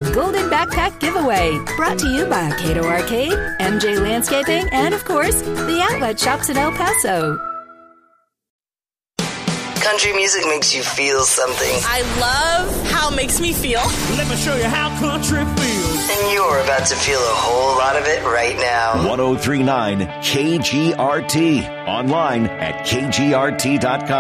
Golden Backpack Giveaway. Brought to you by Cato Arcade, MJ Landscaping, and, of course, the outlet shops in El Paso. Country music makes you feel something. I love how it makes me feel. Let me show you how country feels. And you're about to feel a whole lot of it right now. 103.9 KGRT. Online at kgrt.com.